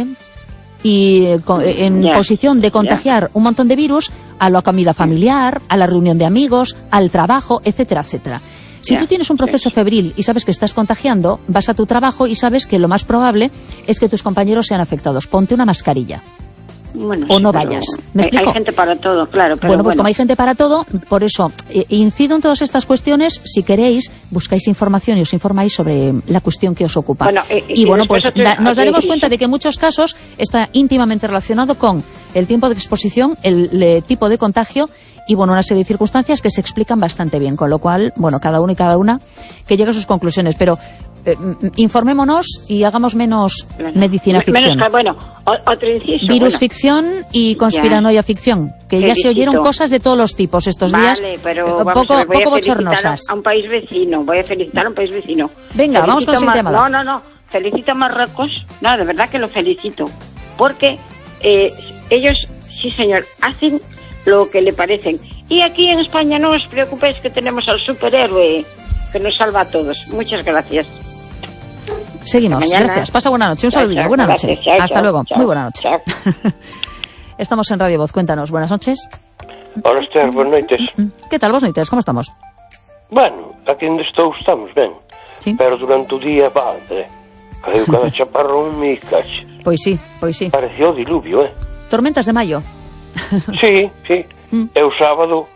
y en posición de contagiar un montón de virus a la comida familiar, a la reunión de amigos, al trabajo, etcétera, etcétera. Si tú tienes un proceso febril y sabes que estás contagiando, vas a tu trabajo y sabes que lo más probable es que tus compañeros sean afectados. Ponte una mascarilla. Bueno, o no vayas. ¿Me explico? Hay gente para todo, claro. Pero bueno, pues como hay gente para todo, por eso incido en todas estas cuestiones. Si queréis, buscáis información y os informáis sobre la cuestión que os ocupa. Y bueno, pues nos daremos cuenta de que en muchos casos está íntimamente relacionado con el tiempo de exposición, el tipo de contagio y bueno, una serie de circunstancias que se explican bastante bien, con lo cual, bueno, cada uno y cada una que llegue a sus conclusiones, pero informémonos y hagamos menos medicina ficción. Otro inciso. Virus ficción y conspiranoia ficción, que ya se oyeron cosas de todos los tipos estos días, pero poco bochornosas. A un país vecino, voy a felicitar a un país vecino. Venga, vamos con el siguiente llamada. No, felicito a Marruecos, de verdad que lo felicito, porque ellos, sí señor, hacen lo que le parecen. Y aquí en España no os preocupéis que tenemos al superhéroe que nos salva a todos. Muchas gracias. Seguimos, gracias. Pasa buena noche, un saludillo. Buena noche. Hasta luego. Muy buena noche. Estamos en Radio Voz, cuéntanos. Buenas noches. Hola, Esther, buenas noites. Que tal, vos noites? Como estamos? Bueno, aquí onde estou estamos ben. Sí. Pero durante o día, padre, caeu cada chaparrón mi cache. Pois sí. Pareció diluvio, Tormentas de maio. Sí. E o sábado,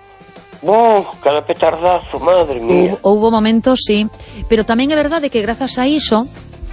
cada petardazo, madre mía. Houbo momentos, sí. Pero tamén é verdade que grazas a iso,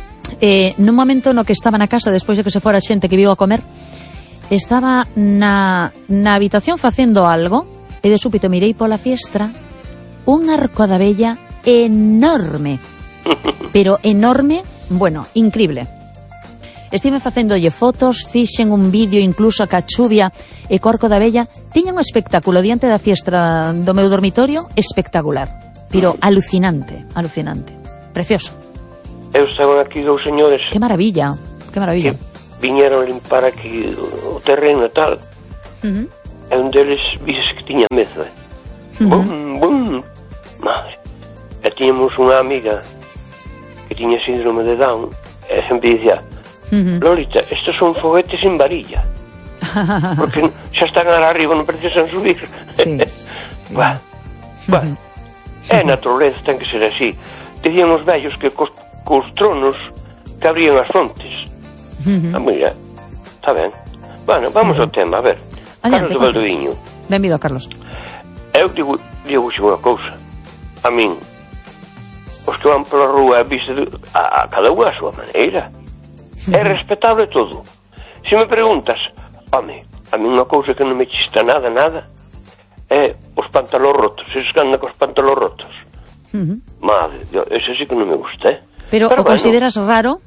nun momento no que estaba na casa, despois de que se fora xente que viu a comer, estaba na habitación facendo algo, e de súbito mirei pola fiestra un arco da vella enorme. Pero enorme, bueno, increíble. estive facéndolle fotos, fixen un vídeo incluso a cachuvia e corco da vella. Tiña un espectáculo diante da fiestra do meu dormitorio espectacular, pero alucinante, precioso. Eu estaban aquí dous señores. Que maravilla. Que viñeron limpar aquí o terreno e tal. E un deles vises que tiña medo. Bum, madre. E tiñamos unha amiga que tiña síndrome de Down e sempre dicía, Lolita, estes son foguetes sin varilla. Porque xa están arriba, non precisan subir. Sí. Bueno, é naturaleza, ten que ser así. Dicían os vellos que cos tronos que abrían as fontes. Mira, está ben. Bueno, vamos ao tema, a ver. Adiante, Carlos de Valdoviño. Benvido, Carlos. Eu digo unha cousa. A min, os que van pola rúa viste a cada unha a súa maneira. É respetable todo. Se me preguntas, home, a mí unha cousa que non me chista nada é os pantalóns rotos. Eses que andan cos pantalóns rotos. Madre, ese sí que non me gusta, Pero o consideras raro?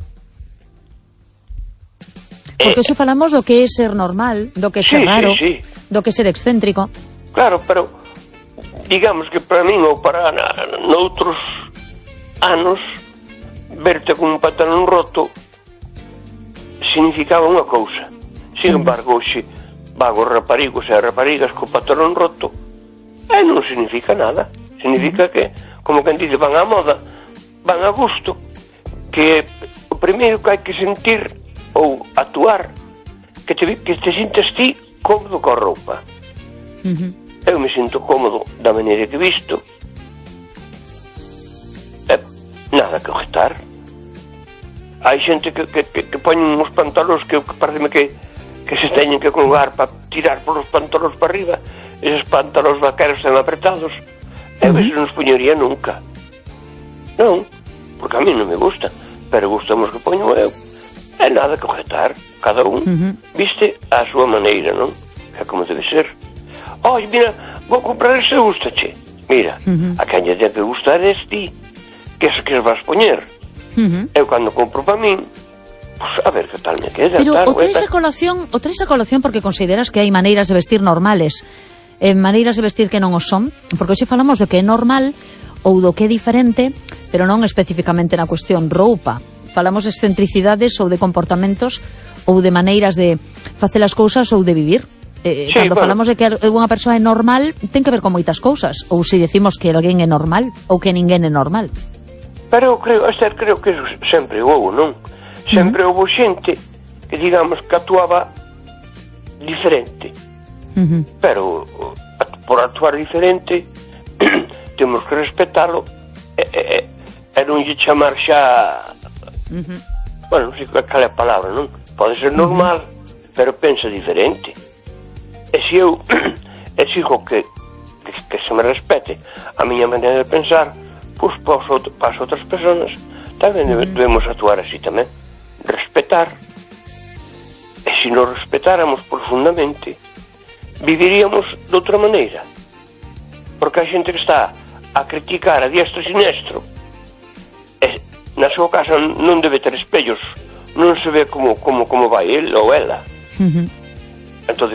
Porque xo falamos do que é ser normal, do que é ser raro, do que é ser excéntrico. Claro, pero digamos que para min ou para noutros anos verte con un pantalón roto significaba unha cousa. Sin embargo, hoxe vago raparigos e raparigas con pantalón roto e non significa nada. Significa que, como quen dice, van á moda, van a gusto, que o primeiro que hai que sentir ou actuar que te sintas ti cómodo coa roupa. Eu me sinto cómodo da maneira que visto, nada que objetar. Hai xente que poñen uns pantalóns que pareceme que se teñen que colgar para tirar polos pantalóns para arriba. Eses pantalóns vaqueros están apretados. Eu eso non os poñería nunca. Non, porque a mí non me gusta, pero gustamos que poño eu. É nada que objetar. Cada un viste a súa maneira, non? É como debe ser. Oi, mira, vou comprar ese gustache. Mira, a quen lle debe gustar é ti, que es que vas poñer. Eu cando compro para min, pues a ver que tal me queda. Pero tal, o traes a colación porque consideras que hai maneiras de vestir normales, maneiras de vestir que non o son, porque hoxe falamos do que é normal ou do que é diferente, pero non especificamente na cuestión roupa. Falamos de excentricidades ou de comportamentos ou de maneiras de facer as cousas ou de vivir. Cando falamos de que unha persoa é normal, ten que ver con moitas cousas. Ou se decimos que alguén é normal ou que ninguén é normal. Pero creo que sempre houve, non? Sempre houve xente que, digamos, que actuaba diferente. Pero por actuar diferente temos que respetalo e non lle chamar xa bueno, non sei cal é a palabra, non? Pode ser normal, pero pensa diferente. E se eu exijo que se me respete a miña maneira de pensar, pois para as outras persoas tamén debemos actuar así tamén, respetar. E se nos respetáramos profundamente, viviríamos de outra maneira, porque a xente que está a criticar a diestro e sinestro, na súa casa non debe ter espellos, non se ve como vai el ou ela. Entonces,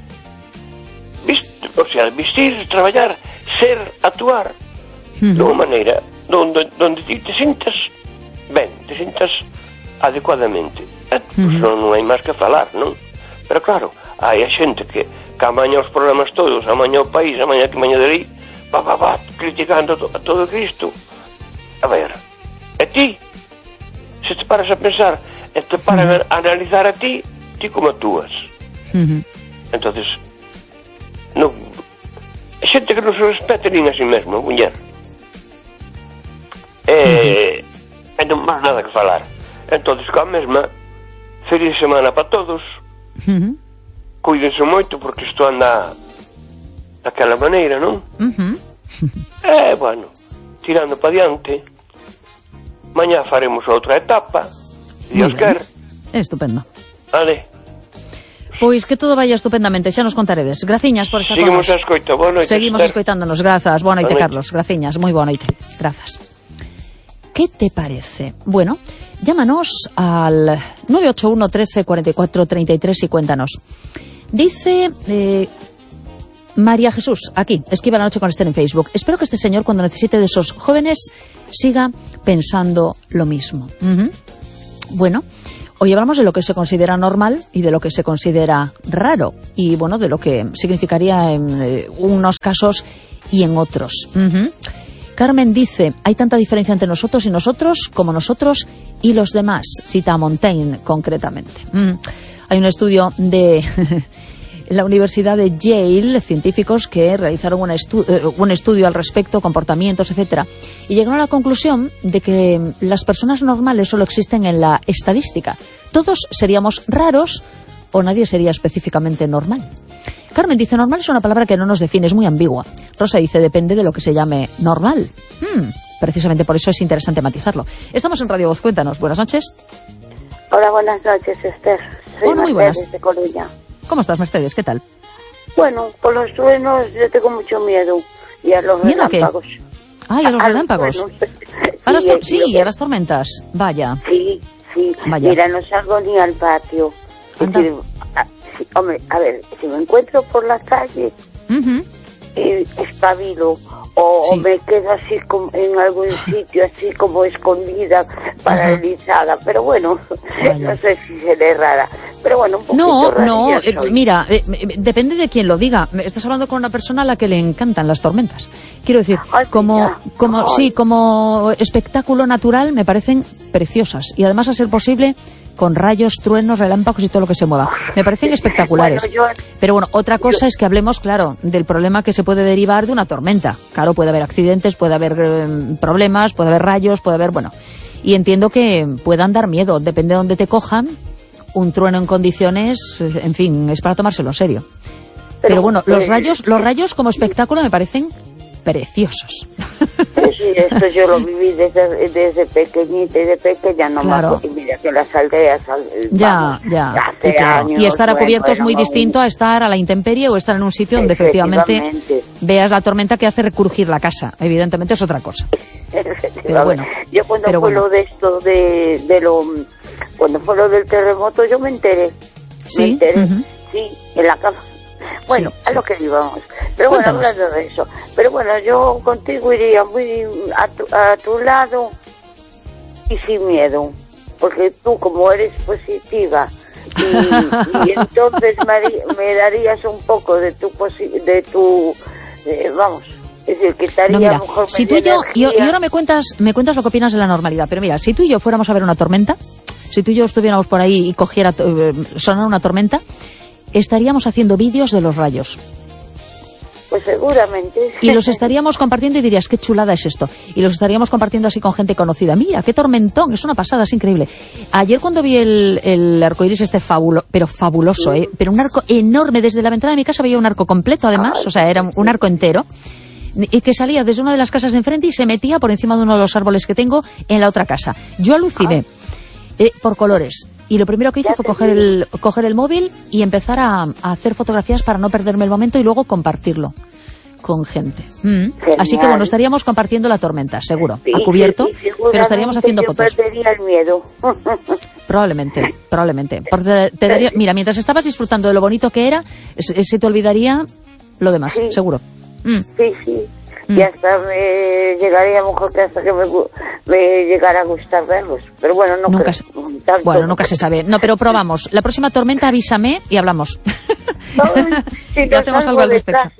vestir, traballar, ser, actuar de unha maneira donde te sintas ben, te sintas adecuadamente. Pues non hai máis que falar, non? Pero claro, hai a xente que amaña os problemas todos, amaña o país, amaña que maña de aí, criticando a todo Cristo. A ver, e ti, se te paras a pensar e te paras a analizar a ti como actúas. Entonces, non, a xente que non se respete nin a si mesmo, muller. E non máis nada que falar. Entonces, coa mesma, feliz semana para todos. Cuídense moito porque isto anda daquela maneira, non? Bueno, tirando para diante. Mañá faremos outra etapa. Dios quer. Estupendo. Vale. Pois que todo vaya estupendamente, xa nos contaredes. Graciñas por estar con nos. Seguimos a escoita, boa noite. Seguimos escoitándonos, grazas. Boa noite, Carlos. Graciñas, moi boa noite. Grazas. ¿Qué te parece? Bueno, llámanos al 981 13 44 33 y cuéntanos. Dice María Jesús, aquí, esquiva la noche con Esther en Facebook. Espero que este señor, cuando necesite de esos jóvenes, siga pensando lo mismo. Bueno, hoy hablamos de lo que se considera normal y de lo que se considera raro. Y bueno, de lo que significaría en unos casos y en otros. Carmen dice, hay tanta diferencia entre nosotros y nosotros como nosotros y los demás. Cita a Montaigne, concretamente. Hay un estudio de la Universidad de Yale, científicos que realizaron un estudio al respecto, comportamientos, etcétera, y llegaron a la conclusión de que las personas normales solo existen en la estadística. Todos seríamos raros o nadie sería específicamente normal. Carmen dice, normal es una palabra que no nos define, es muy ambigua. Rosa dice, depende de lo que se llame normal. Precisamente por eso es interesante matizarlo. Estamos en Radio Voz, cuéntanos. Buenas noches. Hola, buenas noches, Esther. Soy muy Mercedes buenas. de Coruña. ¿Cómo estás, Mercedes? ¿Qué tal? Bueno, con los truenos yo tengo mucho miedo. Y a los ¿Miedo a qué? relámpagos. Ay, a los relámpagos. Sí, a las tormentas. Vaya. Sí. Vaya. Mira, no salgo ni al patio. Es Anda. decir, hombre, a ver, si me encuentro por la calle, espabilo. O Sí. me quedo así en algún sitio, así como escondida, paralizada. Pero bueno, no sé si seré rara. Pero bueno, un poquito rara soy. Mira, depende de quién lo diga. Estás hablando con una persona a la que le encantan las tormentas. Quiero decir, como espectáculo natural me parecen preciosas. Y además, a ser posible, con rayos, truenos, relámpagos y todo lo que se mueva. Me parecen espectaculares. Pero bueno, otra cosa es que hablemos, claro, del problema que se puede derivar de una tormenta. Claro, puede haber accidentes, puede haber problemas, puede haber rayos, puede haber, bueno. Y entiendo que puedan dar miedo, depende de dónde te cojan. Un trueno en condiciones, en fin, es para tomárselo en serio. Pero bueno, los rayos como espectáculo me parecen preciosos. Sí, esto yo lo viví desde pequeñita y de pequeña no claro. me acuerdo. Mira que las aldeas ya. Hace años, y estar a cubierto es muy distinto a estar a la intemperie o estar en un sitio donde efectivamente veas la tormenta que hace recrujir la casa. Evidentemente es otra cosa. Pero bueno, yo cuando fue lo de esto cuando fue lo del terremoto yo me enteré. Sí, sí, en la cama. Bueno, a lo que íbamos. Pero bueno, hablando de eso. Pero bueno, yo contigo iría muy a tu lado y sin miedo. Porque tú, como eres positiva, y entonces me darías un poco de tu vamos. Es decir, que estaría mejor. Si tú y ahora me cuentas lo que opinas de la normalidad. Pero mira, si tú y yo fuéramos a ver una tormenta, si tú y yo estuviéramos por ahí y sonara una tormenta, estaríamos haciendo vídeos de los rayos. Pues seguramente. Y los estaríamos compartiendo y dirías, qué chulada es esto. Y los estaríamos compartiendo así con gente conocida. Mira, qué tormentón, es una pasada, es increíble. Ayer cuando vi el arcoíris pero fabuloso, pero un arco enorme. Desde la ventana de mi casa veía un arco completo, además, o sea, era un arco entero. Y que salía desde una de las casas de enfrente y se metía por encima de uno de los árboles que tengo en la otra casa. Yo aluciné por colores. Y lo primero que hice fue coger el móvil y empezar a hacer fotografías para no perderme el momento y luego compartirlo con gente. Así que bueno, estaríamos compartiendo la tormenta, seguro, a cubierto, pero estaríamos haciendo fotos. Perdería el miedo. Probablemente. Porque te daría, mira, mientras estabas disfrutando de lo bonito que era, se te olvidaría lo demás, seguro. Sí. Y hasta me llegaría mejor que hasta que me llegara a gustar verlos. Pero bueno, nunca se sabe. No, pero probamos. La próxima tormenta avísame y hablamos. Y hacemos algo al respecto.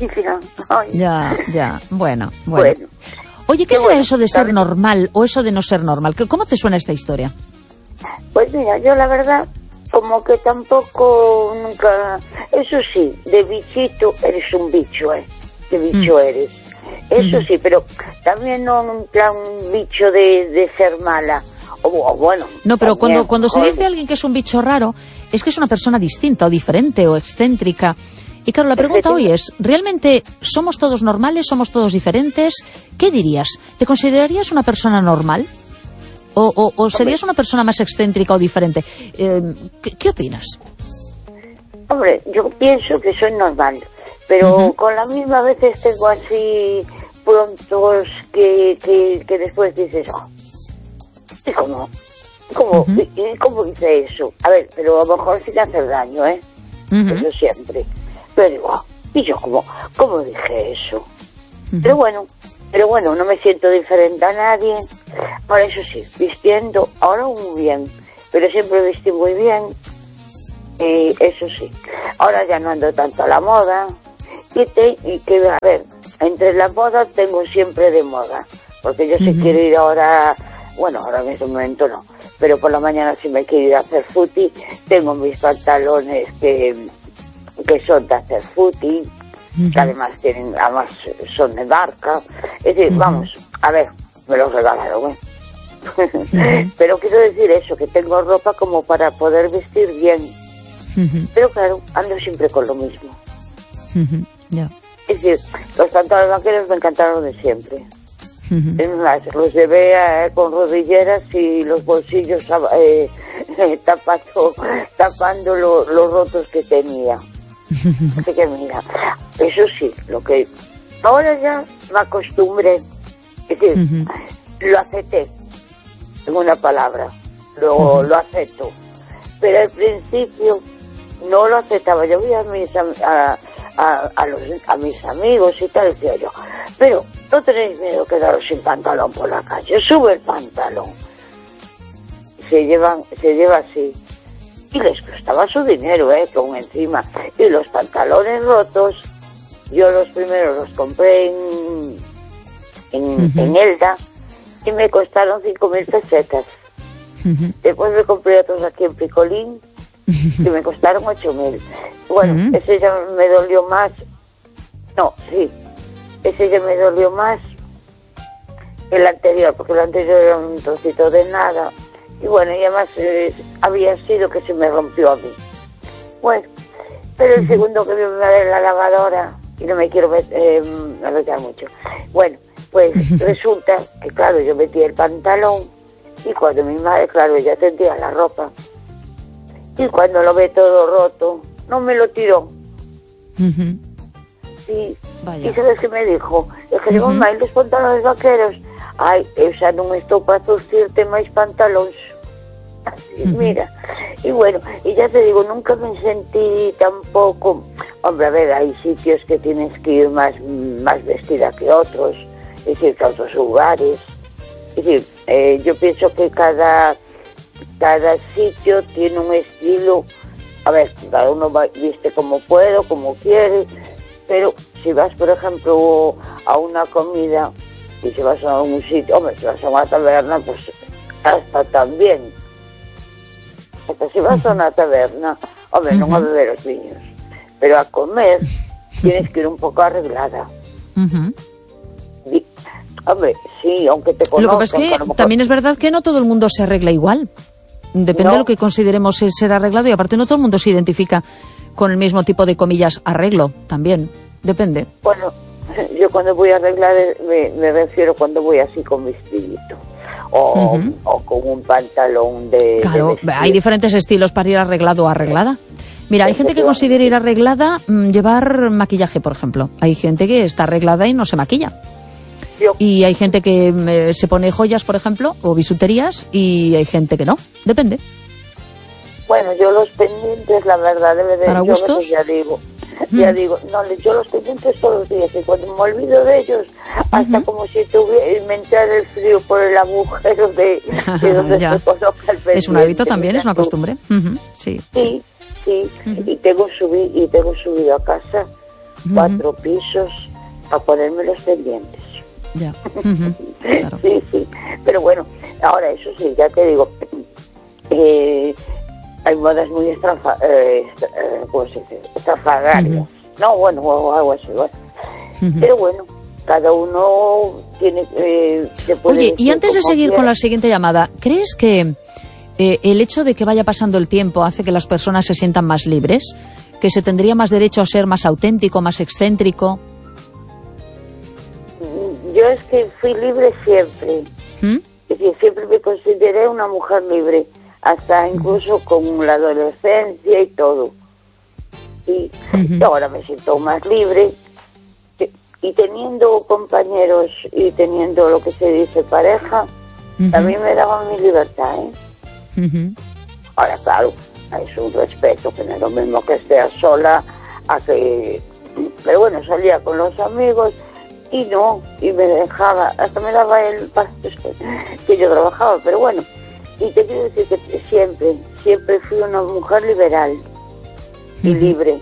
Ya. Bueno. Oye, ¿qué será eso de ser normal o eso de no ser normal? ¿Cómo te suena esta historia? Pues mira, yo la verdad, como que tampoco nunca... Eso sí, de bichito eres un bicho, De bicho eres. Eso sí, pero también no en un plan bicho de ser mala. O bueno. No, pero cuando se dice a alguien que es un bicho raro, es que es una persona distinta o diferente o excéntrica. Y claro, la pregunta hoy es, ¿realmente somos todos normales? ¿Somos todos diferentes? ¿Qué dirías? ¿Te considerarías una persona normal? ¿O serías una persona más excéntrica o diferente? ¿Qué opinas? Hombre, yo pienso que soy normal, pero con la misma veces tengo así prontos que después dices, ¿Y cómo hice eso? A ver, pero a lo mejor sin hacer daño, eso siempre. Pero digo, ¿y yo cómo dije eso? Pero bueno, no me siento diferente a nadie. Por eso sí, vistiendo ahora muy bien, pero siempre vestí muy bien. Eso sí, ahora ya no ando tanto a la moda. Y que, a ver, entre la moda tengo siempre de moda, porque yo si quiero ir ahora, bueno, ahora en este momento no, pero por la mañana si me quiero ir a hacer footing, tengo mis pantalones que son de hacer footing, que además son de marca. Es decir, vamos, a ver, me los regalaron, pero quiero decir eso, que tengo ropa como para poder vestir bien, pero claro, ando siempre con lo mismo. Es decir, los pantalones vaqueros me encantaron de siempre. Es más, los llevé con rodilleras y los bolsillos tapando los rotos que tenía. Así que mira, eso sí, lo que ahora ya me acostumbré, es decir, lo acepté, en una palabra, lo acepto, pero al principio no lo aceptaba. Yo vi a mis amigos y tal, decía yo, pero no tenéis miedo de quedaros sin pantalón por la calle, sube el pantalón. Se lleva así. Y les costaba su dinero, con encima. Y los pantalones rotos, yo los primeros los compré en Elda y me costaron 5.000 pesetas. Después me compré otros aquí en Picolín y me costaron 8.000. Bueno, ese ya me dolió más. Ese ya me dolió más que el anterior, porque el anterior era un trocito de nada. Y bueno, y además había sido que se me rompió a mí. Bueno, pero el segundo que me va en la lavadora, y no me quiero arreglar mucho. Bueno, pues resulta que claro, yo metí el pantalón y cuando mi madre, claro, ella tendía la ropa. Y cuando lo ve todo roto, no me lo tiró. Sí. ¿Y sabes qué me dijo? Es que digo, mamá, ¿y los pantalones vaqueros? Ai, eu xa non estou para zurcirte máis pantalóns. Así, mira. Y bueno, y ya te digo, nunca me sentí tampoco... Hombre, a ver, hay sitios que tienes que ir más vestida que otros, es decir, que otros lugares. Es decir, yo pienso que cada sitio tiene un estilo. A ver, cada uno viste como puede, como quiere, pero si vas, por ejemplo, a una comida... Y si vas a un sitio, hombre, si vas a una taberna, pues hasta también. Hasta si vas a una taberna, hombre, no a beber los viños, pero a comer tienes que ir un poco arreglada. Y, hombre, sí, aunque te conozcan... Lo que pasa es que también es verdad que no todo el mundo se arregla igual. Depende de lo que consideremos ser arreglado, y aparte no todo el mundo se identifica con el mismo tipo de, comillas, arreglo, también. Depende. Bueno... Yo cuando voy a arreglar me refiero cuando voy así con vestidito o con un pantalón de... Claro, hay diferentes estilos para ir arreglado o arreglada. Mira, hay gente que considera ir arreglada llevar maquillaje, por ejemplo. Hay gente que está arreglada y no se maquilla. Y hay gente que se pone joyas, por ejemplo, o bisuterías, y hay gente que no. Depende. Bueno, yo los pendientes, la verdad, ¿Para gustos? Ya digo, no, yo los pendientes todos los días, y cuando me olvido de ellos, hasta como si me entrara el frío por el agujero de donde se coloca el pendiente. Es un hábito también, es una costumbre. Sí. Y tengo subido a casa 4 pisos a ponerme los pendientes. Ya. Claro. Sí, pero bueno, ahora eso sí, ya te digo, hay modas muy estrafalarias. No, bueno, o algo así, bueno. Pero bueno, cada uno tiene... Oye, y antes de seguir con la siguiente llamada, ¿crees que el hecho de que vaya pasando el tiempo hace que las personas se sientan más libres? ¿Que se tendría más derecho a ser más auténtico, más excéntrico? Yo es que fui libre siempre. Es decir, siempre me consideré una mujer libre, hasta incluso con la adolescencia y todo. Y ahora me siento más libre, y teniendo compañeros y teniendo lo que se dice pareja, A mí me daban mi libertad, Ahora, claro, es un respeto, que no es lo mismo que esté sola a que... Pero bueno, salía con los amigos y me dejaba, hasta me daba el paso que yo trabajaba, pero bueno, y te quiero decir que siempre fui una mujer liberal y libre,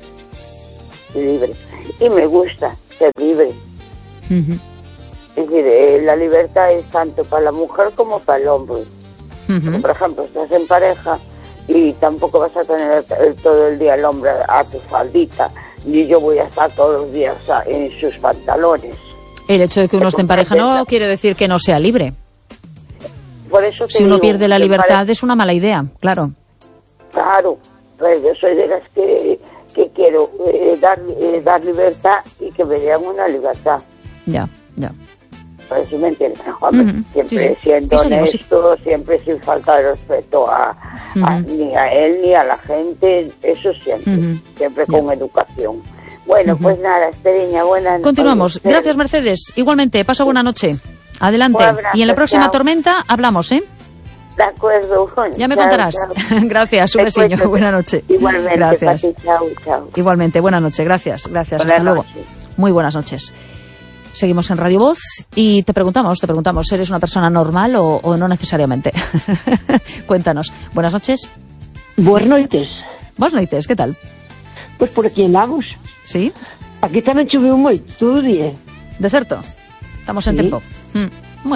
y me gusta ser libre. Es decir, la libertad es tanto para la mujer como para el hombre. Porque, por ejemplo, estás en pareja y tampoco vas a tener todo el día el hombre a tu faldita, ni yo voy a estar todos los días en sus pantalones. El hecho de que uno esté en pareja no quiere decir que no sea libre. Por eso si uno pierde la libertad es una mala idea, claro. Claro, pues yo soy de las que quiero dar libertad y que me den una libertad. Ya. Pues si me entiendes, hombre, siempre siendo honesto, siempre sin falta de respeto ni a él ni a la gente, eso siempre con educación. Bueno, pues nada, Esteriña, buenas noches. Continuamos. Gracias, Mercedes. Igualmente, pasa buena noche. Adelante. Y en la próxima tormenta hablamos, ¿eh? De acuerdo. Ya me contarás. Gracias, un besillo. Buena noche. Igualmente. Gracias. Chao. Igualmente, buena noche. Gracias. Hasta luego. Muy buenas noches. Seguimos en Radio Voz y te preguntamos, ¿eres una persona normal o no necesariamente? Cuéntanos. Buenas noches. Buenas noches. Buenas noches, ¿qué tal? Pues por aquí andamos. ¿Sí? Aquí tamén choveu moito, todo o día. De certo? Estamos en tempo.